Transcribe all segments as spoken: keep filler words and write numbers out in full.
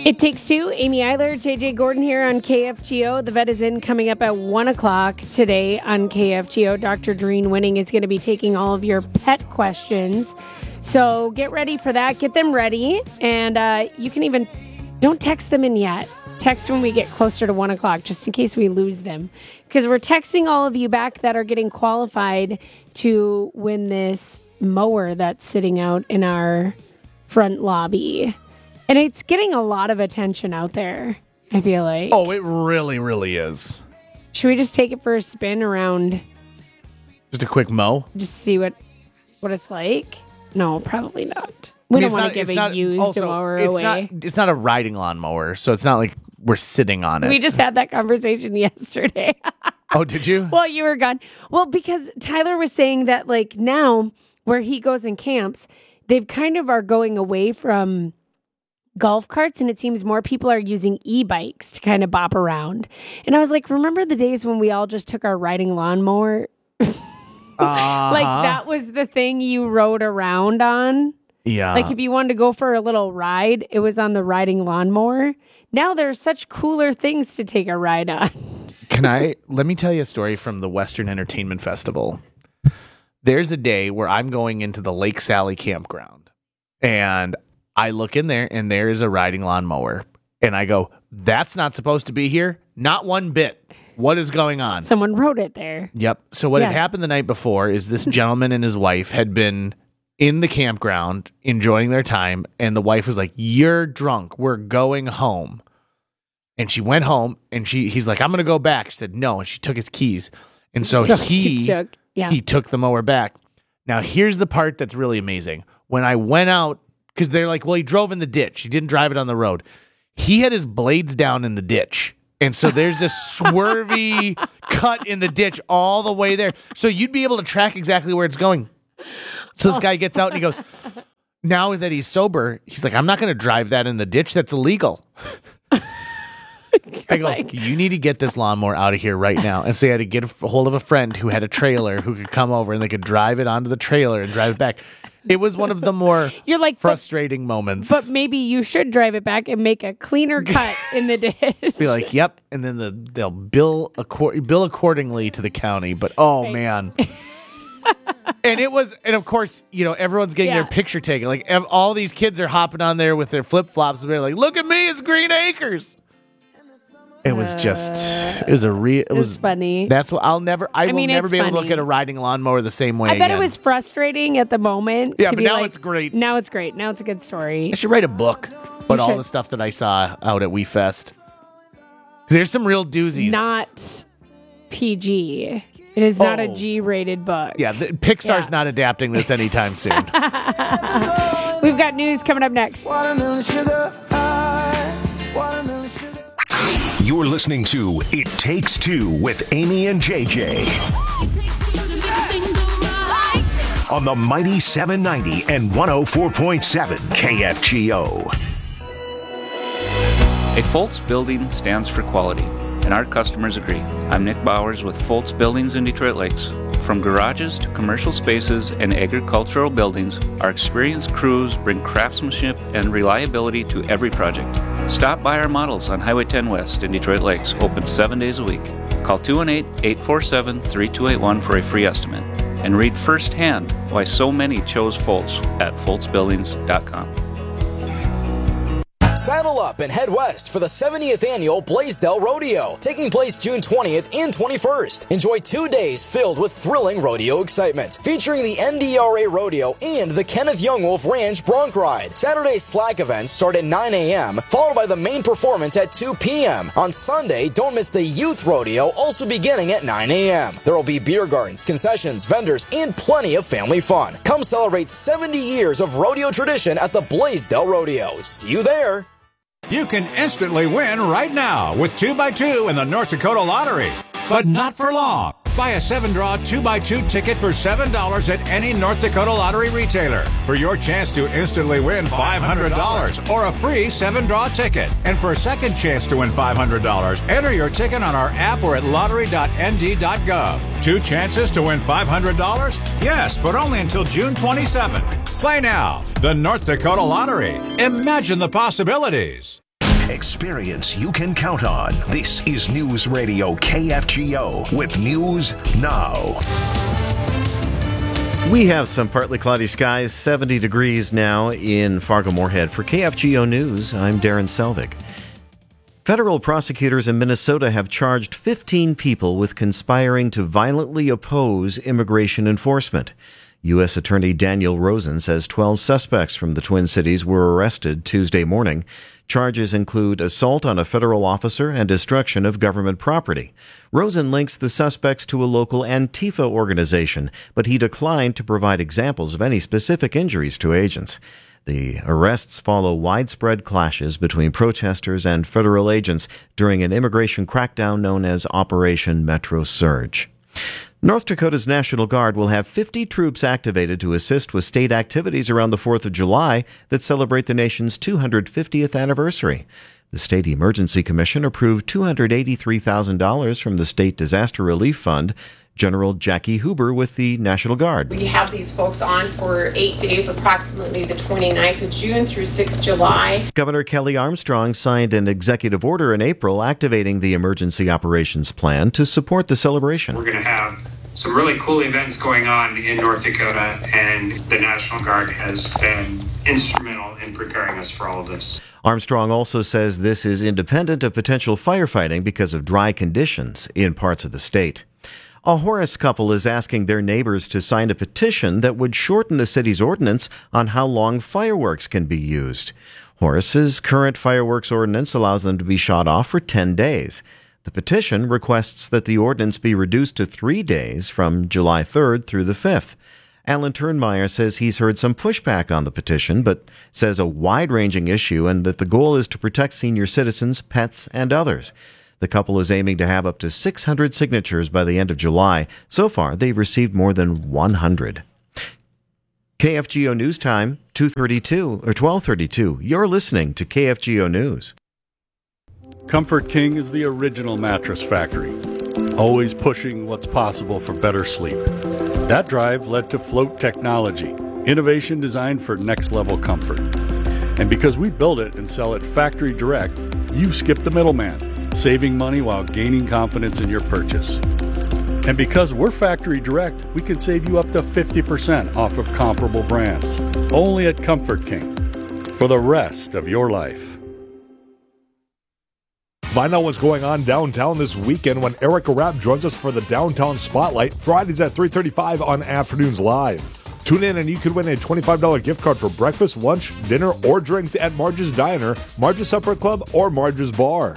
It Takes Two. Amy Eiler, J J Gordon here on K F G O. The Vet is In coming up at one o'clock today on K F G O. Doctor Doreen Winning is going to be taking all of your pet questions. So get ready for that. Get them ready. And uh, you can even, don't text them in yet. Text when we get closer to one o'clock, just in case we lose them. Because we're texting all of you back that are getting qualified to win this mower that's sitting out in our front lobby. And it's getting a lot of attention out there, I feel like. Oh, it really, really is. Should we just take it for a spin around? Just a quick mow? Just see what what it's like? No, probably not. We don't want to give a not, used also, mower it's away. Not, it's not a riding lawn mower, so it's not like we're sitting on it. We just had that conversation yesterday. Oh, did you? Well, you were gone. Well, because Tyler was saying that, like, now where he goes and camps, they've kind of are going away from golf carts, and it seems more people are using e-bikes to kind of bop around. And I was like, remember the days when we all just took our riding lawnmower? uh-huh. Like, that was the thing you rode around on? Yeah. Like, if you wanted to go for a little ride, it was on the riding lawnmower. Now there are such cooler things to take a ride on. Can I, let me tell you a story from the Western Entertainment Festival. There's a day where I'm going into the Lake Sally campground, and I look in there, and there is a riding lawnmower. And I go, that's not supposed to be here? Not one bit. What is going on? Someone wrote it there. Yep. So what yeah. had happened the night before is this gentleman and his wife had been in the campground enjoying their time, and the wife was like, you're drunk. We're going home. And she went home, and she he's like, I'm going to go back. She said, no. And she took his keys. And so, so he, he, took, yeah. he took the mower back. Now, here's the part that's really amazing. When I went out, because they're like, well, he drove in the ditch. He didn't drive it on the road. He had his blades down in the ditch. And so there's this swervy cut in the ditch all the way there. So you'd be able to track exactly where it's going. So this guy gets out and he goes, now that he's sober, he's like, I'm not going to drive that in the ditch. That's illegal. I go, like, you need to get this lawnmower out of here right now. And so he had to get a hold of a friend who had a trailer who could come over and they could drive it onto the trailer and drive it back. It was one of the more You're like, frustrating but, moments. But maybe you should drive it back and make a cleaner cut in the ditch. Be like, yep. And then the, they'll bill, acor- bill accordingly to the county. But, oh, right. man. And it was, and of course, you know, everyone's getting yeah. their picture taken. Like, ev- all these kids are hopping on there with their flip-flops. And they're like, look at me, it's Green Acres. It was just, it was a real, it, it was, was funny. That's what I'll never, I, I will mean, never be funny. able to look at a riding lawnmower the same way I bet again. it was frustrating at the moment. Yeah, to but be now like, it's great. Now it's great. Now it's a good story. I should write a book about all the stuff that I saw out at WeFest. There's some real doozies. Not P G. It is oh. not a G-rated book. Yeah, the, Pixar's yeah. not adapting this anytime soon. We've got news coming up next. Watermelon sugar high, watermelon sugar. You're listening to It Takes Two with Amy and J J on the mighty seven ninety and one oh four point seven K F G O. A Foltz building stands for quality, and our customers agree. I'm Nick Bowers with Foltz Buildings in Detroit Lakes. From garages to commercial spaces and agricultural buildings, our experienced crews bring craftsmanship and reliability to every project. Stop by our models on Highway ten West in Detroit Lakes, open seven days a week. Call two one eight, eight four seven, three two eight one for a free estimate. And read firsthand why so many chose Foltz at foltz buildings dot com. Saddle up and head west for the seventieth Annual Blaisdell Rodeo, taking place June twentieth and twenty-first. Enjoy two days filled with thrilling rodeo excitement, featuring the N D R A Rodeo and the Kenneth Young Wolf Ranch Bronc Ride. Saturday's slack events start at nine a.m., followed by the main performance at two p.m. On Sunday, don't miss the Youth Rodeo, also beginning at nine a.m. There will be beer gardens, concessions, vendors, and plenty of family fun. Come celebrate seventy years of rodeo tradition at the Blaisdell Rodeo. See you there. You can instantly win right now with two by two in the North Dakota Lottery. But not for long. Buy a seven-draw two by two ticket for seven dollars at any North Dakota Lottery retailer for your chance to instantly win five hundred dollars or a free seven-draw ticket. And for a second chance to win five hundred dollars, enter your ticket on our app or at lottery dot n d dot gov. Two chances to win five hundred dollars? Yes, but only until June twenty-seventh. Play now. The North Dakota Lottery. Imagine the possibilities. Experience you can count on. This is News Radio K F G O with News Now. We have some partly cloudy skies, seventy degrees now in Fargo-Moorhead. For K F G O News, I'm Darren Selvig. Federal prosecutors in Minnesota have charged fifteen people with conspiring to violently oppose immigration enforcement. U S Attorney Daniel Rosen says twelve suspects from the Twin Cities were arrested Tuesday morning. Charges include assault on a federal officer and destruction of government property. Rosen links the suspects to a local Antifa organization, but he declined to provide examples of any specific injuries to agents. The arrests follow widespread clashes between protesters and federal agents during an immigration crackdown known as Operation Metro Surge. North Dakota's National Guard will have fifty troops activated to assist with state activities around the fourth of July that celebrate the nation's two hundred fiftieth anniversary. The State Emergency Commission approved two hundred eighty-three thousand dollars from the State Disaster Relief Fund. General Jackie Huber with the National Guard. We have these folks on for eight days, approximately the twenty-ninth of June through sixth of July. Governor Kelly Armstrong signed an executive order in April activating the Emergency Operations Plan to support the celebration. We're going to have some really cool events going on in North Dakota, and the National Guard has been instrumental in preparing us for all of this. Armstrong also says this is independent of potential firefighting because of dry conditions in parts of the state. A Horace couple is asking their neighbors to sign a petition that would shorten the city's ordinance on how long fireworks can be used. Horace's current fireworks ordinance allows them to be shot off for ten days. The petition requests that the ordinance be reduced to three days from July third through the fifth. Alan Turnmeyer says he's heard some pushback on the petition, but says a wide-ranging issue and that the goal is to protect senior citizens, pets, and others. The couple is aiming to have up to six hundred signatures by the end of July. So far, they've received more than one hundred. K F G O News Time, two thirty-two or twelve thirty-two. You're listening to K F G O News. Comfort King is the original mattress factory, always pushing what's possible for better sleep. That drive led to Float Technology, innovation designed for next-level comfort. And because we build it and sell it factory direct, you skip the middleman, saving money while gaining confidence in your purchase. And because we're factory direct, we can save you up to fifty percent off of comparable brands. Only at Comfort King. For the rest of your life. Find out what's going on downtown this weekend when Erica Rapp joins us for the Downtown Spotlight, Fridays at three thirty-five on Afternoons Live. Tune in and you could win a twenty-five dollars gift card for breakfast, lunch, dinner, or drinks at Marge's Diner, Marge's Supper Club, or Marge's Bar.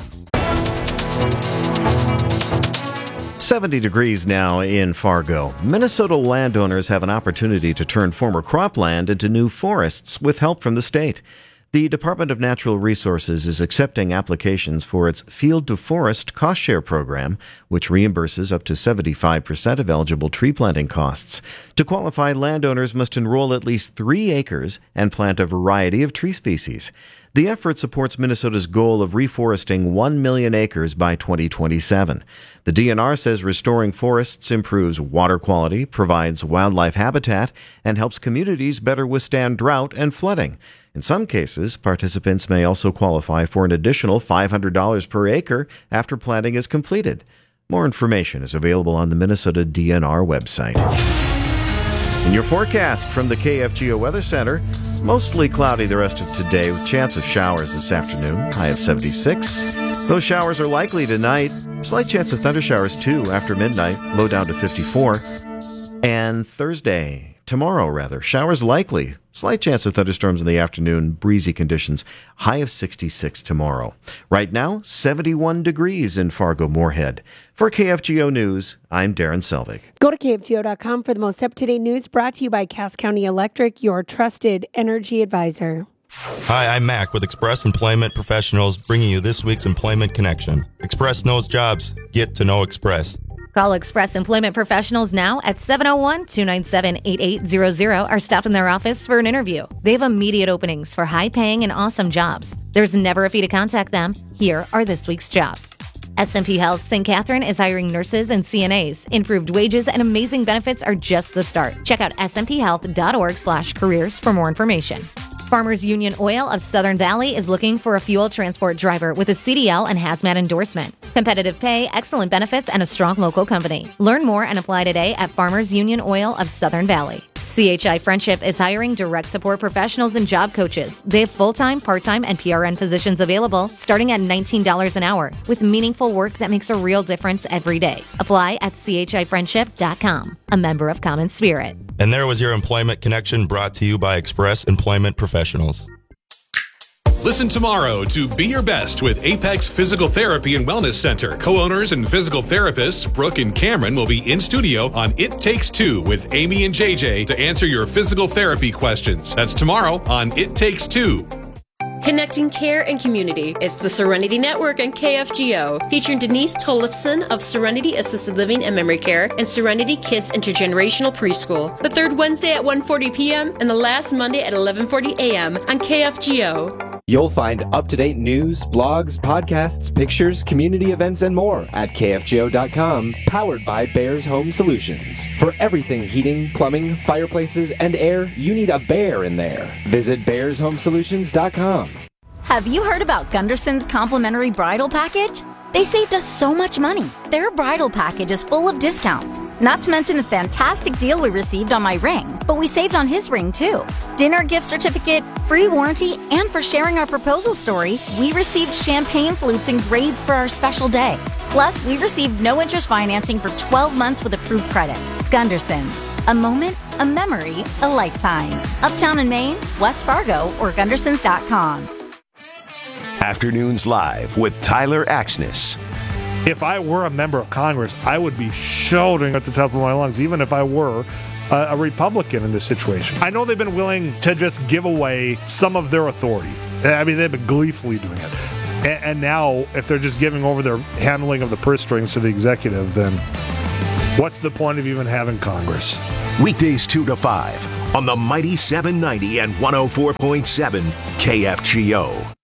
seventy degrees now in Fargo. Minnesota landowners have an opportunity to turn former cropland into new forests with help from the state. The Department of Natural Resources is accepting applications for its Field to Forest cost share program, which reimburses up to seventy-five percent of eligible tree planting costs. To qualify, landowners must enroll at least three acres and plant a variety of tree species. The effort supports Minnesota's goal of reforesting one million acres by twenty twenty-seven. The D N R says restoring forests improves water quality, provides wildlife habitat, and helps communities better withstand drought and flooding. In some cases, participants may also qualify for an additional five hundred dollars per acre after planting is completed. More information is available on the Minnesota D N R website. In your forecast from the K F G O Weather Center, mostly cloudy the rest of today with chance of showers this afternoon, high of seventy-six. Those showers are likely tonight. Slight chance of thundershowers too after midnight, low down to fifty-four. And Thursday, tomorrow rather, showers likely. Slight chance of thunderstorms in the afternoon, breezy conditions, high of sixty-six tomorrow. Right now, seventy-one degrees in Fargo-Moorhead. For K F G O News, I'm Darren Selvig. Go to K F G O dot com for the most up-to-date news, brought to you by Cass County Electric, your trusted energy advisor. Hi, I'm Mac with Express Employment Professionals, bringing you this week's Employment Connection. Express knows jobs. Get to know Express. Call Express Employment Professionals now at seven oh one, two nine seven, eight eight zero zero or stop in their office for an interview. They have immediate openings for high-paying and awesome jobs. There's never a fee to contact them. Here are this week's jobs. S and P Health Saint Catherine is hiring nurses and C N As. Improved wages and amazing benefits are just the start. Check out S and P health dot org slash careers for more information. Farmers Union Oil of Southern Valley is looking for a fuel transport driver with a C D L and hazmat endorsement. Competitive pay, excellent benefits, and a strong local company. Learn more and apply today at Farmers Union Oil of Southern Valley. C H I Friendship is hiring direct support professionals and job coaches. They have full-time, part-time, and P R N positions available starting at nineteen dollars an hour with meaningful work that makes a real difference every day. Apply at c h i friendship dot com, a member of Common Spirit. And there was your Employment Connection brought to you by Express Employment Professionals. Listen tomorrow to Be Your Best with Apex Physical Therapy and Wellness Center. Co-owners and physical therapists Brooke and Cameron will be in studio on It Takes Two with Amy and J J to answer your physical therapy questions. That's tomorrow on It Takes Two. Connecting care and community. It's the Serenity Network and K F G O, featuring Denise Tollefson of Serenity Assisted Living and Memory Care and Serenity Kids Intergenerational Preschool. The third Wednesday at one forty p.m. and the last Monday at eleven forty a.m. on K F G O. You'll find up-to-date news, blogs, podcasts, pictures, community events, and more at K F G O dot com, powered by Bears Home Solutions. For everything heating, plumbing, fireplaces, and air, you need a bear in there. Visit bears home solutions dot com. Have you heard about Gunderson's complimentary bridal package? They saved us so much money. Their bridal package is full of discounts, not to mention the fantastic deal we received on my ring, but we saved on his ring too. Dinner gift certificate, free warranty, and for sharing our proposal story, we received champagne flutes engraved for our special day. Plus, we received no interest financing for twelve months with approved credit. Gunderson's. A moment, a memory, a lifetime. Uptown in Maine, West Fargo, or gundersons dot com. Afternoons Live with Tyler Axness. If I were a member of Congress, I would be shouting at the top of my lungs, even if I were a, a Republican in this situation. I know they've been willing to just give away some of their authority. I mean, they've been gleefully doing it. And, and now, if they're just giving over their handling of the purse strings to the executive, then what's the point of even having Congress? Weekdays two to five on the mighty seven ninety and one oh four point seven K F G O.